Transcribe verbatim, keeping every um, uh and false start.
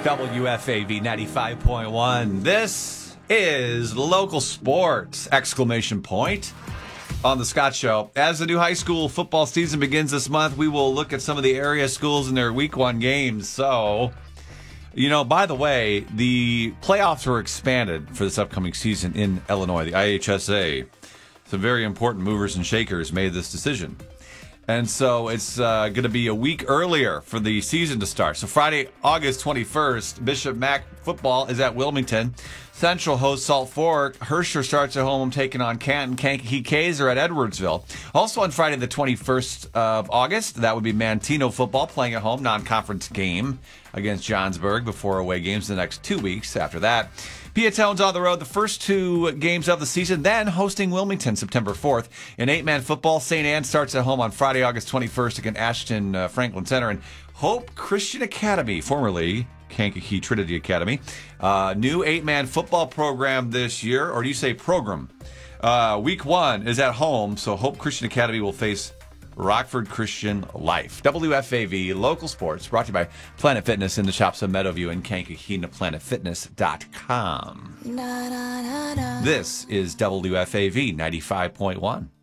W F A V ninety-five point one. This is local sports! Exclamation point on the Scott Show. As the new high school football season begins this month, we will look at some of the area schools in their week one games. So, you know, by the way, the playoffs were expanded for this upcoming season in Illinois. The I H S A, some very important movers and shakers made this decision. And so it's uh, going to be a week earlier for the season to start. So Friday, August twenty-first, Bishop Mac football is at Wilmington. Central hosts Salt Fork. Herscher starts at home taking on Canton. Kankakee K's are at Edwardsville. Also on Friday the twenty-first of August, that would be Manteno football playing at home, non-conference game against Johnsburg before away games the next two weeks after that. Piatone's on the road the first two games of the season, then hosting Wilmington September fourth. In eight-man football, Saint Anne starts at home on Friday, August twenty-first against Ashton uh, Franklin Center. And Hope Christian Academy, formerly Kankakee Trinity Academy, uh, new eight-man football program this year, or do you say program? Uh, week one is at home, so Hope Christian Academy will face Rockford Christian Life. W F A V Local Sports, brought to you by Planet Fitness in the shops of Meadowview and Kankakee and planet fitness dot com. This is W F A V ninety-five point one.